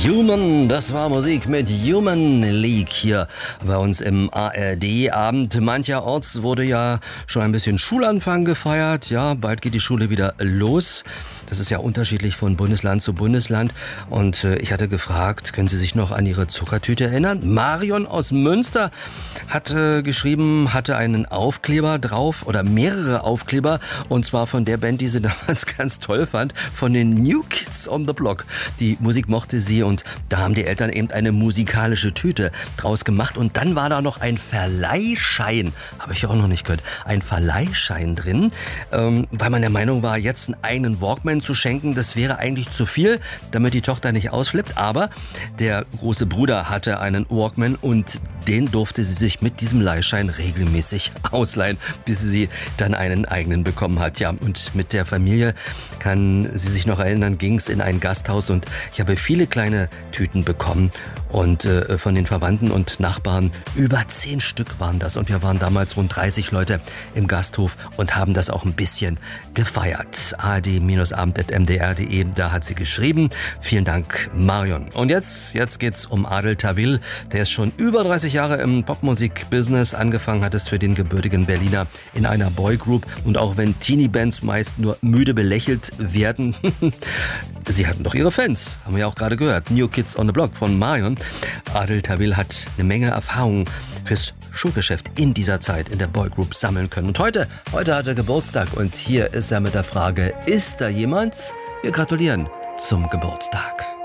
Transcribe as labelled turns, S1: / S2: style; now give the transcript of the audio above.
S1: Human, das war Musik mit Human League hier bei uns im ARD-Abend. Mancherorts wurde ja schon ein bisschen Schulanfang gefeiert. Ja, bald geht die Schule wieder los. Das ist ja unterschiedlich von Bundesland zu Bundesland. Und ich hatte gefragt, können Sie sich noch an Ihre Zuckertüte erinnern? Marion aus Münster hat geschrieben, hatte einen Aufkleber drauf oder mehrere Aufkleber. Und zwar von der Band, die sie damals ganz toll fand, von den New Kids on the Block. Die Musik mochte sie und da haben die Eltern eben eine musikalische Tüte draus gemacht. Und dann war da noch ein Verleihschein, habe ich auch noch nicht gehört, ein Verleihschein drin, weil man der Meinung war, jetzt einen eigenen Walkman zu schenken, das wäre eigentlich zu viel, damit die Tochter nicht ausflippt. Aber der große Bruder hatte einen Walkman und den durfte sie sich mit diesem Leihschein regelmäßig ausleihen, bis sie dann einen eigenen bekommen hat. Ja, und mit der Familie, kann sie sich noch erinnern, ging es in ein Gasthaus und ich habe viele kleine Tüten bekommen und von den Verwandten und Nachbarn, über 10 Stück waren das und wir waren damals rund 30 Leute im Gasthof und haben das auch ein bisschen gefeiert. ard-abend@mdr.de, da hat sie geschrieben. Vielen Dank, Marion. Und jetzt geht's um Adel Tawil. Der ist schon über 30 Jahre im Popmusik-Business. Angefangen hat es für den gebürtigen Berliner in einer Boygroup. Und auch wenn Teenie-Bands meist nur müde belächelt werden, sie hatten doch ihre Fans. Haben wir ja auch gerade gehört. New Kids on the Block von Marion. Adel Tawil hat eine Menge Erfahrung fürs Showgeschäft in dieser Zeit in der Boygroup sammeln können. Und heute hat er Geburtstag und hier ist er mit der Frage, ist da jemand? Wir gratulieren zum Geburtstag.